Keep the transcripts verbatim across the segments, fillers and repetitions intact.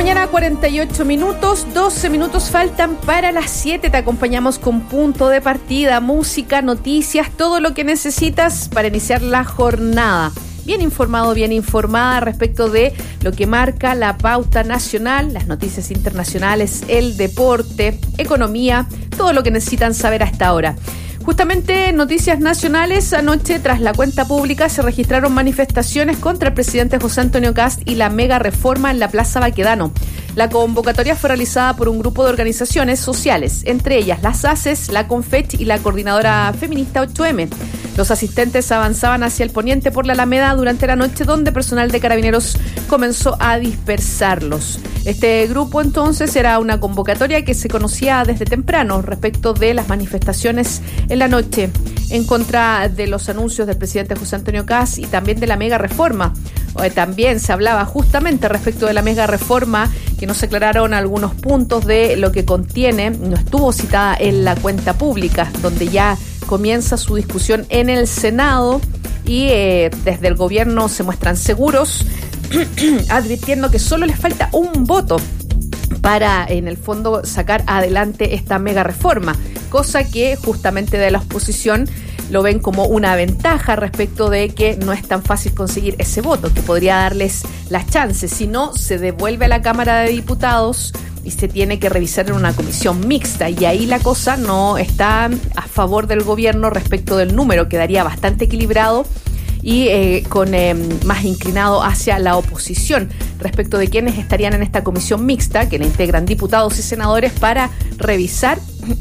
mañana, cuarenta y ocho minutos, doce minutos faltan para las siete. Te acompañamos con punto de partida, música, noticias, todo lo que necesitas para iniciar la jornada. Bien informado, bien informada respecto de lo que marca la pauta nacional, las noticias internacionales, el deporte, economía, todo lo que necesitan saber a esta hora. Justamente noticias nacionales, anoche tras la cuenta pública se registraron manifestaciones contra el presidente José Antonio Kast y la mega reforma en la Plaza Baquedano. La convocatoria fue realizada por un grupo de organizaciones sociales, entre ellas las ACES, la CONFECH y la Coordinadora Feminista ocho eme. Los asistentes avanzaban hacia el poniente por la Alameda durante la noche, donde personal de Carabineros comenzó a dispersarlos. Este grupo entonces era una convocatoria que se conocía desde temprano respecto de las manifestaciones en la noche en contra de los anuncios del presidente José Antonio Kast y también de la mega reforma. También se hablaba justamente respecto de la mega reforma, que no se aclararon algunos puntos de lo que contiene, no estuvo citada en la cuenta pública, donde ya comienza su discusión en el Senado y eh, desde el gobierno se muestran seguros, advirtiendo que solo les falta un voto para, en el fondo, sacar adelante esta mega reforma, cosa que justamente de la oposición lo ven como una ventaja respecto de que no es tan fácil conseguir ese voto, que podría darles las chances. Si no, se devuelve a la Cámara de Diputados y se tiene que revisar en una comisión mixta, y ahí la cosa no está a favor del gobierno respecto del número, quedaría bastante equilibrado y eh, con eh, más inclinado hacia la oposición respecto de quienes estarían en esta comisión mixta, que la integran diputados y senadores para revisar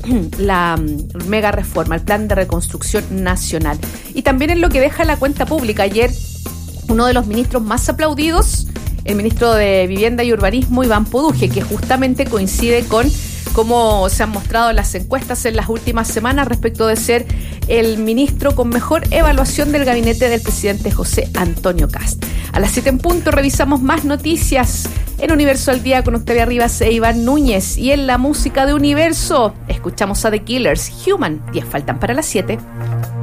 la um, mega reforma, el plan de reconstrucción nacional. Y también en lo que deja la cuenta pública, ayer uno de los ministros más aplaudidos, el ministro de Vivienda y Urbanismo, Iván Poduje, que justamente coincide con cómo se han mostrado las encuestas en las últimas semanas respecto de ser el ministro con mejor evaluación del gabinete del presidente José Antonio Kast. A las siete en punto revisamos más noticias en Universo al Día con Octavia Rivas e Iván Núñez. Y en la música de Universo escuchamos a The Killers, Human. diez faltan para las siete.